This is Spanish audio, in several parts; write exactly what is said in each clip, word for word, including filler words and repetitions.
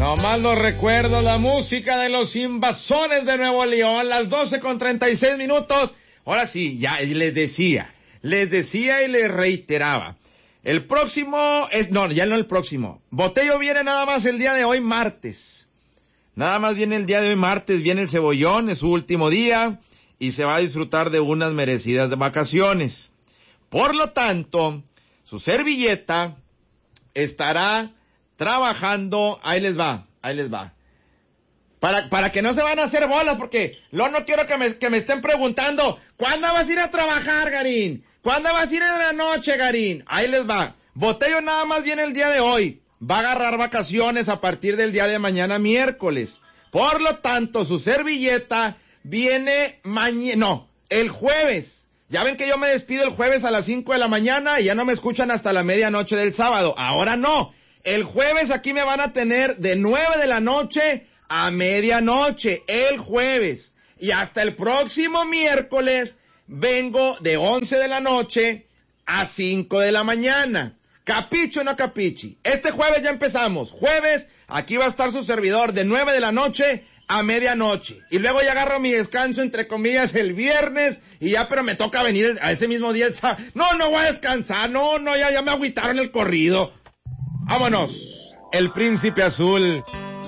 Nomás lo recuerdo, la música de los Invasores de Nuevo León, las doce con treinta y seis minutos. Ahora sí, ya les decía, les decía y les reiteraba. El próximo es, no, ya no el próximo. Botello viene nada más el día de hoy, martes. Nada más viene el día de hoy, martes, viene el Cebollón, es su último día y se va a disfrutar de unas merecidas vacaciones. Por lo tanto, su servilleta estará trabajando, ahí les va, ahí les va. Para, para que no se van a hacer bolas, porque luego no quiero que me, que me estén preguntando, ¿cuándo vas a ir a trabajar, Garín? ¿Cuándo vas a ir en la noche, Garín? Ahí les va. Botello nada más viene el día de hoy. Va a agarrar vacaciones a partir del día de mañana, miércoles. Por lo tanto, su servilleta viene mañana, no, el jueves. Ya ven que yo me despido el jueves a las cinco de la mañana y ya no me escuchan hasta la medianoche del sábado. Ahora no. El jueves aquí me van a tener de nueve de la noche a medianoche, el jueves. Y hasta el próximo miércoles vengo de once de la noche a cinco de la mañana. Capicho o no capichi. Este jueves ya empezamos. Jueves, aquí va a estar su servidor de nueve de la noche a medianoche. Y luego ya agarro mi descanso, entre comillas, el viernes y ya, pero me toca venir a ese mismo día. No, no voy a descansar. No, no, ya, ya me agüitaron el corrido. Vámonos, el Príncipe Azul.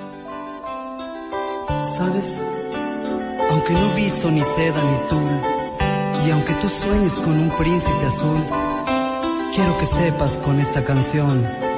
¿Sabes? Aunque no he visto ni seda ni tul, y aunque tú sueñes con un príncipe azul, quiero que sepas con esta canción